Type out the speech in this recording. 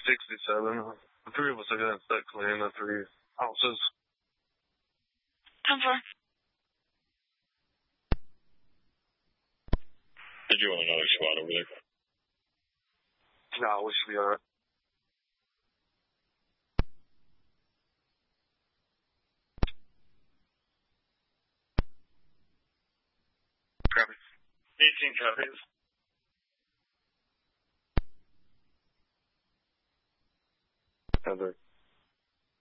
67. The three of us are going to start clearing the three houses. 10-4. Did you want another squad over there? No, we should be alright. Copy. 18 copies. Heather.